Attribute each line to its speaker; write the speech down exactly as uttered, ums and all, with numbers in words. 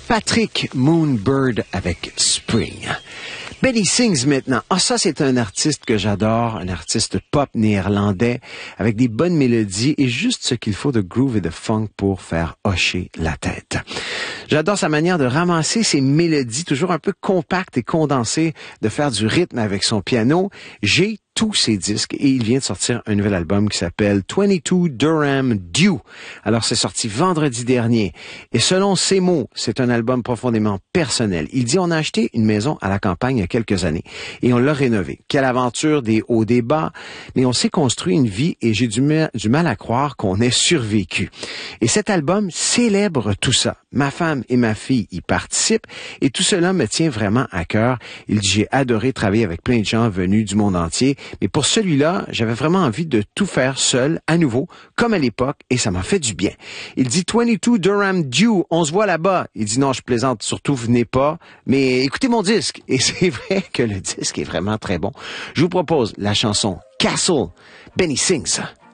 Speaker 1: Patrick Moonbird avec Spring. Benny Sings maintenant. Ah, ça, c'est un artiste que j'adore, un artiste pop néerlandais avec des bonnes mélodies et juste ce qu'il faut de groove et de funk pour faire hocher la tête. J'adore sa manière de ramasser ses mélodies, toujours un peu compactes et condensées, de faire du rythme avec son piano. J'ai tous ses disques et il vient de sortir un nouvel album qui s'appelle vingt-deux Durham Dew. Alors, c'est sorti vendredi dernier. Et selon ses mots, c'est un album profondément personnel. Il dit, on a acheté une maison à la campagne il y a quelques années et on l'a rénovée. Quelle aventure, des hauts, des bas, mais on s'est construit une vie et j'ai du mal, du mal à croire qu'on ait survécu. Et cet album célèbre tout ça. Ma femme et ma fille y participent et tout cela me tient vraiment à cœur. Il dit, j'ai adoré travailler avec plein de gens venus du monde entier. Mais pour celui-là, j'avais vraiment envie de tout faire seul, à nouveau, comme à l'époque, et ça m'a fait du bien. Il dit vingt-deux Durham Dew, on se voit là-bas. Il dit non, je plaisante, surtout venez pas, mais écoutez mon disque. Et c'est vrai que le disque est vraiment très bon. Je vous propose la chanson Castle, Benny Sings.